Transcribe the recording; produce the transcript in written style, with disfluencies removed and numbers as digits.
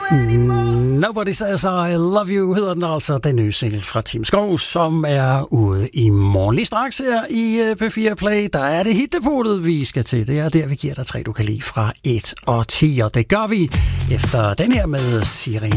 Nobody Says I Love You hedder den altså, den nye single fra Tim Skov, som er ude i morgen. Lige straks her i P4 Play, der er det hitdepotet, vi skal til. Det er der, vi giver dig 3, du kan lide fra 1 og 10, og det gør vi efter den her med Sirene.